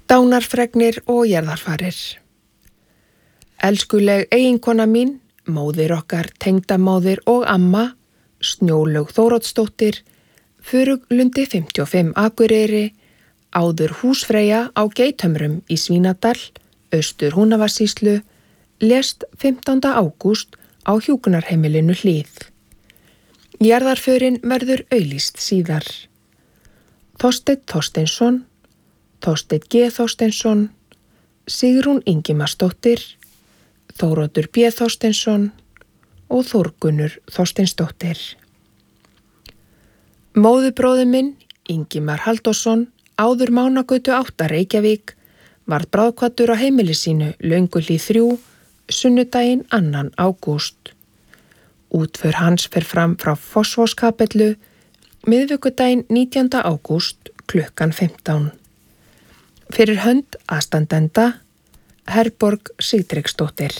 Dánarfregnir og jarðarfarir. Elskuleg eiginkona mín, móðir okkar, tengdamóðir og amma, Snjólaug Þóroddsdóttir, Furuglundi 55 Akureyri, áður húsfreyja á Geithömrum í Svínadal, austur Húnavarsýslu, lést 15. ágúst á hjúkrunarheimilinu Hlíð. Jarðarförin verður auglýst síðar. Þorsteinn Þorsteinsson, Þorsteinn G. Þorsteinsson, Sigrún Ingimarsdóttir, Þóroddur B. Þorsteinsson og Þórgunnur Þorsteinsdóttir. Móðurbróðir minn, Ingimar Halldórsson, áður Mánagötu 8 Reykjavík, varð bráðkvaddur á heimili sínu Lönguhlíð 3, sunnudaginn 2. ágúst. Útför hans fer fram frá Fossvogskapellu, miðvikudaginn 19. ágúst klukkan 15. Fyrir hönd aðstandenda, Herborg Sigtryggsdóttir.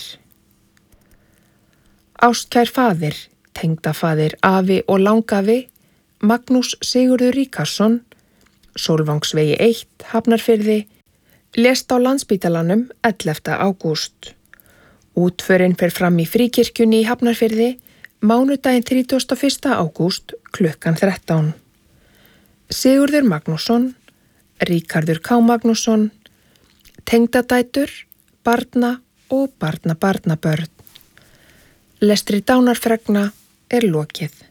Ástkær faðir, tengdafaðir, afi og langafi, Magnús Sigurður Ríkarsson, Sólvangsvegi 1, Hafnarfirði, lést á Landspítalanum 11. ágúst. Útförin fer fram í Fríkirkjunni í Hafnarfirði, mánudaginn 31. ágúst klukkan 13. Sigurður Magnússon, Ríkarður K. Magnússon, tengdadætur, barna og barnabarnabörn. Lestri dánarfregna er lokið.